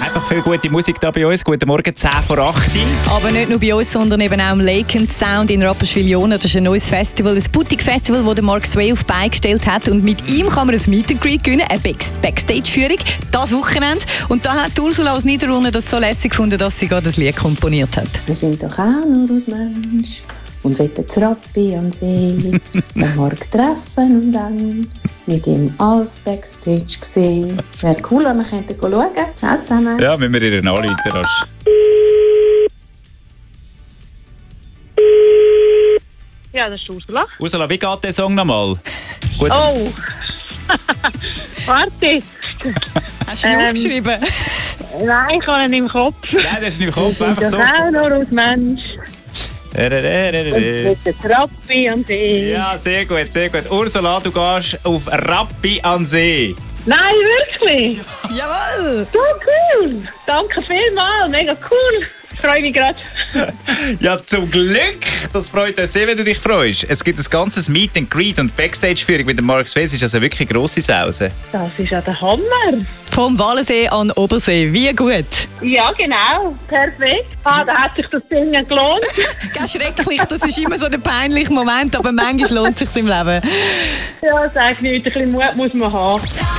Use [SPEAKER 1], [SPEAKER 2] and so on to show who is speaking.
[SPEAKER 1] einfach viel gute Musik da bei uns. Guten Morgen, 10 vor 8.
[SPEAKER 2] Aber nicht nur bei uns, sondern eben auch im Lake and Sound in Rapperswil-Jona. Das ist ein neues Festival, ein Boutique-Festival, das Mark Sway auf die Beine gestellt hat. Und mit ihm kann man ein Meet and Greet gewinnen, eine Backstage-Führung, das Wochenende. Und da hat Ursula aus Niederrunde das so lässig gefunden, dass sie gerade das Lied komponiert hat.
[SPEAKER 3] Wir sind doch auch nur aus Mensch und wollen zu Rappi am See den Mark treffen und dann mit ihm alles Backstage sehen. Wäre cool, wenn wir schauen könnten. Ciao zusammen.
[SPEAKER 1] Ja, wenn wir ihr anrufen rasch.
[SPEAKER 4] Ja, das ist Ursula.
[SPEAKER 1] Ursula, wie geht der Song nochmal? Gut.
[SPEAKER 4] Oh! Warte!
[SPEAKER 2] Hast du ihn aufgeschrieben?
[SPEAKER 4] Nein, ich habe ihn im Kopf.
[SPEAKER 1] Nein, das ist nicht im Kopf, einfach so.
[SPEAKER 4] Auch nur aus Mensch. Und mit der Trappi am See.
[SPEAKER 1] Ja, sehr gut, sehr gut. Ursula, du gehst auf Rappi an See.
[SPEAKER 4] Nein, wirklich?
[SPEAKER 2] Jawohl!
[SPEAKER 4] So cool! Danke vielmals, mega cool. Ich freue mich gerade.
[SPEAKER 1] Ja, zum Glück! Das freut uns sehr, wenn du dich freust. Es gibt ein ganzes Meet and Greet und Backstage-Führung mit dem Mark Sway. Das ist also wirklich eine grosse Sause.
[SPEAKER 4] Das ist ja der Hammer.
[SPEAKER 2] Vom Wallensee an Obersee, wie gut.
[SPEAKER 4] Ja, genau. Perfekt. Da hat sich das Ding gelohnt.
[SPEAKER 2] Ganz schrecklich, das ist immer so der peinliche Moment, aber manchmal lohnt es sich im Leben.
[SPEAKER 4] Ja, sag nicht, ein bisschen Mut muss man haben.